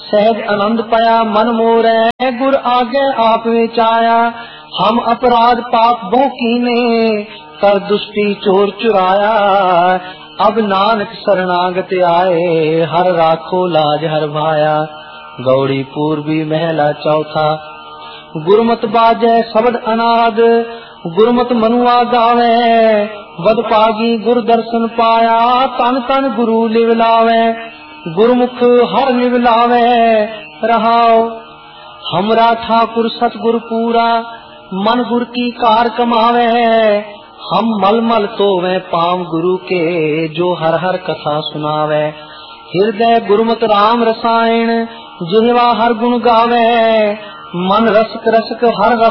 सहज आनंद पाया मन मोरै गुर आगे आप विचाया। हम अपराध पाप बहु कीने कर दुष्टि चोर चुराया। अब नानक शरणागत आए हर राखो लाज हर भाया। गौड़ी पूर्वी महला चौथा गुरमत बाजै शब्द अनाद गुरमत मनुआ गावे। बद पागी गुर दर्शन पाया तन तन गुरु लिव लावे। गुरमुख हर निव लावे रहाओ। हमरा ठाकुर सतगुर पूरा मन गुर की कार कमावे। हम मल मल तोवे पाम गुरु के जो हर हर कथा सुनावे। हृदय गुरमत राम रसायन जिहवा हर गुण गावे। मन रसक रसक हर रस